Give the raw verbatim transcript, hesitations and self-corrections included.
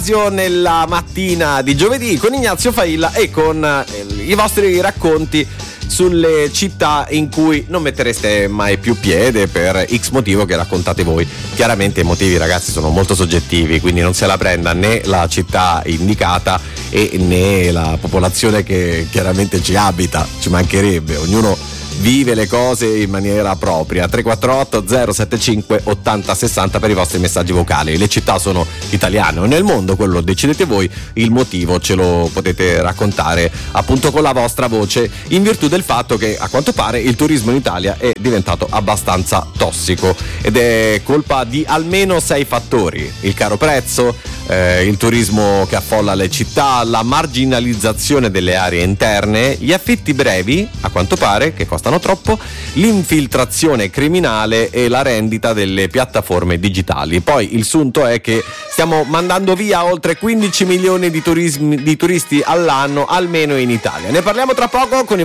nella mattina di giovedì con Ignazio Failla e con eh, i vostri racconti sulle città in cui non mettereste mai più piede per X motivo che raccontate voi. Chiaramente i motivi, ragazzi, sono molto soggettivi, quindi non se la prenda né la città indicata e né la popolazione che chiaramente ci abita, ci mancherebbe, ognuno vive le cose in maniera propria. Tre quattro otto zero sette cinque ottanta sessanta per i vostri messaggi vocali. Le città sono italiane o nel mondo, quello lo decidete voi, il motivo ce lo potete raccontare appunto con la vostra voce, in virtù del fatto che a quanto pare il turismo in Italia è diventato abbastanza tossico ed è colpa di almeno sei fattori: il caro prezzo, eh, il turismo che affolla le città, la marginalizzazione delle aree interne, gli affitti brevi a quanto pare che costano troppo, l'infiltrazione criminale e la rendita delle piattaforme digitali. Poi il sunto è che stiamo mandando via oltre quindici milioni di, turismi, di turisti all'anno, almeno in Italia. Ne parliamo tra poco con i